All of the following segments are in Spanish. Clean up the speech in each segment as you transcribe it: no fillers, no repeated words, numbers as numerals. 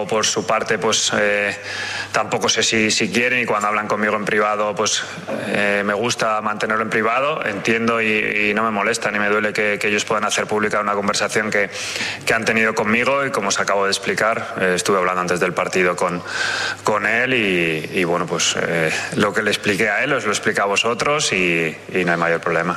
luego por su parte pues tampoco sé si quieren, y cuando hablan conmigo en privado pues me gusta mantenerlo en privado, entiendo y no me molesta ni me duele que ellos puedan hacer pública una conversación que han tenido conmigo, y como os acabo de explicar, estuve hablando antes del partido con él y bueno, pues lo que le expliqué a él os lo expliqué a vosotros y no hay mayor problema.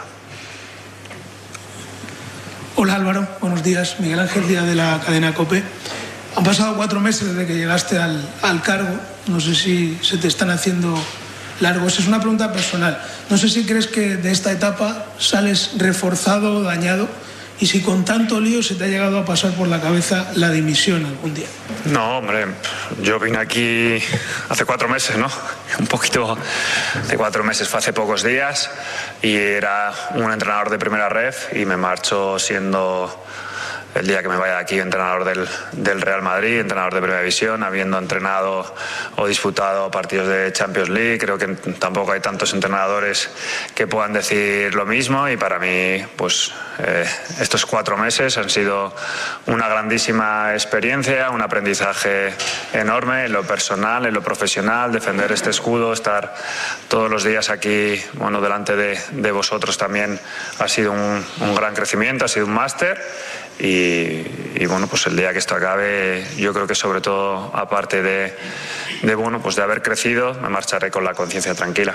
Hola Álvaro, buenos días. Miguel Ángel Díaz de la cadena COPE. Han pasado 4 meses desde que llegaste al cargo. No sé si se te están haciendo largos. Es una pregunta personal. No sé si crees que de esta etapa sales reforzado o dañado, y si con tanto lío se te ha llegado a pasar por la cabeza la dimisión algún día. No, hombre, yo vine aquí hace 4 meses, ¿no? Un poquito de 4 meses, fue hace pocos días, y era un entrenador de primera ref y me marcho siendo, el día que me vaya de aquí, entrenador del Real Madrid, entrenador de Primera División, habiendo entrenado o disputado partidos de Champions League. Creo que tampoco hay tantos entrenadores que puedan decir lo mismo, y para mí pues estos 4 meses han sido una grandísima experiencia, un aprendizaje enorme en lo personal, en lo profesional, defender este escudo, estar todos los días aquí, bueno, delante de vosotros también ha sido un gran crecimiento, ha sido un máster. Y bueno, pues el día que esto acabe, yo creo que sobre todo, aparte de bueno, pues de haber crecido, me marcharé con la conciencia tranquila.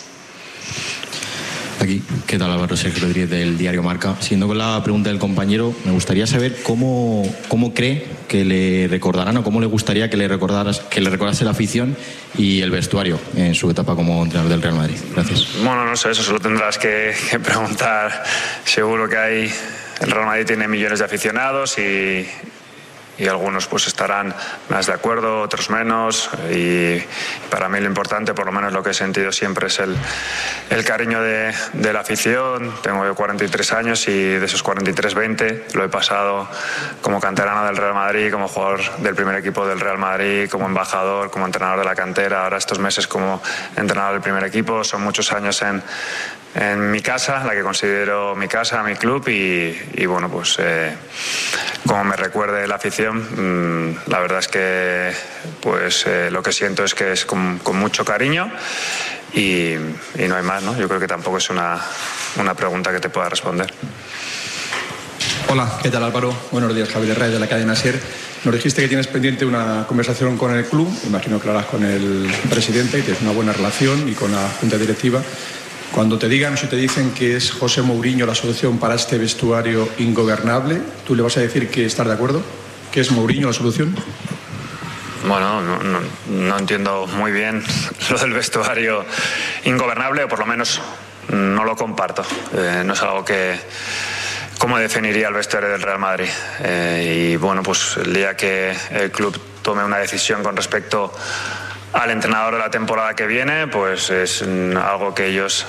Aquí, ¿qué tal, Álvaro? Sergio Rodríguez del diario Marca. Siguiendo con la pregunta del compañero, me gustaría saber cómo cree que le recordarán, o cómo le gustaría que le recordase la afición y el vestuario en su etapa como entrenador del Real Madrid. Gracias. Bueno, no sé, eso se lo tendrás que preguntar. Seguro que el Real Madrid tiene millones de aficionados y algunos pues estarán más de acuerdo, otros menos, y para mí lo importante, por lo menos lo que he sentido siempre, es el cariño de la afición. Tengo 43 años y de esos 43, 20 lo he pasado como canterano del Real Madrid, como jugador del primer equipo del Real Madrid, como embajador, como entrenador de la cantera, ahora estos meses como entrenador del primer equipo. Son muchos años en mi casa, la que considero mi casa, mi club, y bueno, pues como me recuerde la afición, la verdad es que pues lo que siento es que es con mucho cariño y no hay más, ¿no? Yo creo que tampoco es una pregunta que te pueda responder. Hola, ¿qué tal, Álvaro? Buenos días, Javier Rey de la cadena SER. Nos dijiste que tienes pendiente una conversación con el club, imagino que lo harás con el presidente y tienes una buena relación, y con la junta directiva. Cuando te digan, si te dicen que es José Mourinho la solución para este vestuario ingobernable, ¿tú le vas a decir que estás de acuerdo? ¿Que es Mourinho la solución? Bueno, no entiendo muy bien lo del vestuario ingobernable, o por lo menos no lo comparto. No es algo ¿cómo definiría el vestuario del Real Madrid? Y bueno, pues el día que el club tome una decisión con respecto al entrenador de la temporada que viene, pues es algo que ellos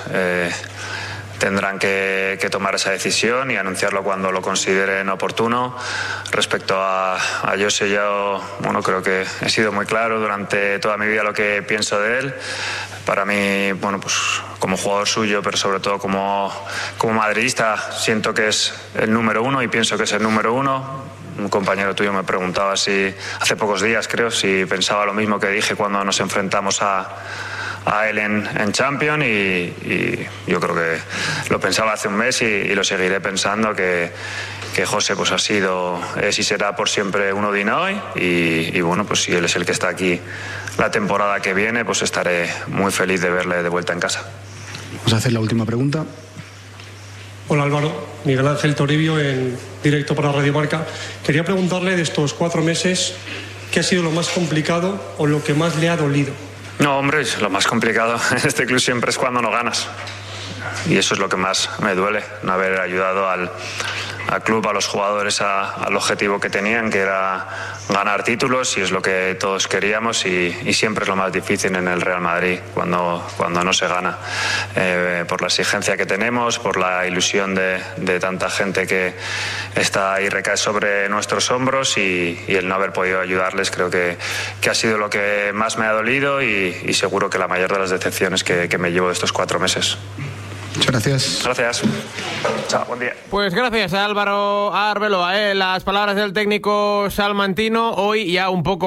tendrán que tomar esa decisión y anunciarlo cuando lo consideren oportuno. Respecto a José, yo creo que he sido muy claro durante toda mi vida lo que pienso de él. Para mí, bueno, pues como jugador suyo, pero sobre todo como madridista, siento que es el número 1 y pienso que es el número 1. Un compañero tuyo me preguntaba hace pocos días, creo, si pensaba lo mismo que dije cuando nos enfrentamos a él en Champions, y yo creo que lo pensaba hace un mes y lo seguiré pensando, que José pues ha sido, es y será por siempre uno de hoy, y bueno, pues si él es el que está aquí la temporada que viene, pues estaré muy feliz de verle de vuelta en casa. Vamos a hacer la última pregunta. Hola, Álvaro, Miguel Ángel Toribio en directo para Radio Marca. Quería preguntarle, de estos 4 meses, ¿qué ha sido lo más complicado o lo que más le ha dolido? No, hombre, lo más complicado en este club siempre es cuando no ganas, y eso es lo que más me duele, no haber ayudado al club, a los jugadores, al objetivo que tenían, que era ganar títulos, y es lo que todos queríamos, y siempre es lo más difícil en el Real Madrid cuando no se gana, por la exigencia que tenemos, por la ilusión de tanta gente que está ahí, recae sobre nuestros hombros, y el no haber podido ayudarles creo que ha sido lo que más me ha dolido, y seguro que la mayor de las decepciones que me llevo de estos 4 meses. Muchas gracias. Gracias. Chao, buen día. Pues gracias a Álvaro Arbeloa, las palabras del técnico salmantino, hoy ya un poco